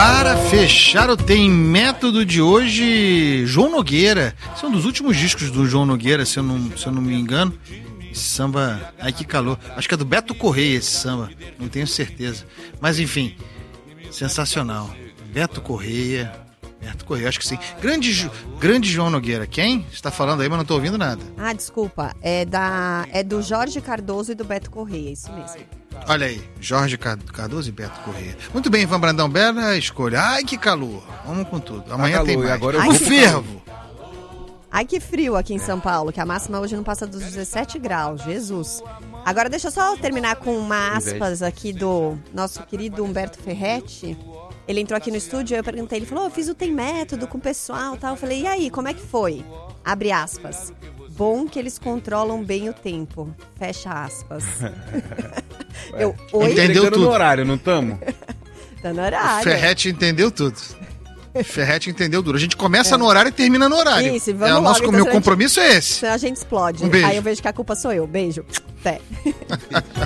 Para fechar o Tem Método de hoje, João Nogueira. Esse é um dos últimos discos do João Nogueira, se eu não me engano. Esse samba, ai que calor. Acho que é do Beto Correia esse samba, não tenho certeza. Mas enfim, sensacional. Beto Correia, acho que sim. Grande João Nogueira. Quem? Você está falando aí, mas não estou ouvindo nada. Ah, desculpa. É do Jorge Cardoso e do Beto Correia, isso mesmo. Olha aí, Jorge Cardoso e Beto Correia. Muito bem, Ivan Brandão, bela escolha. Ai, que calor. Vamos com tudo. Amanhã calor, tem mais. Agora eu vou fervo. Ai, que frio aqui em São Paulo, que a máxima hoje não passa dos 17 graus. Jesus. Agora deixa eu só terminar com uma aspas aqui do nosso querido Humberto Ferretti. Ele entrou aqui no estúdio e eu perguntei, ele falou, eu fiz o Tem Método com o pessoal e tal. Eu falei, e aí, como é que foi? Abre aspas. Bom que eles controlam bem o tempo. Fecha aspas. Oi? Entendeu tudo. No horário, não estamos? Tá no horário. Ferretti entendeu tudo. Ferretti entendeu duro. A gente começa no horário e termina no horário. Isso, vamos logo. Meu compromisso é esse. Senão a gente explode. Um beijo. Aí eu vejo que a culpa sou eu. Beijo. Até.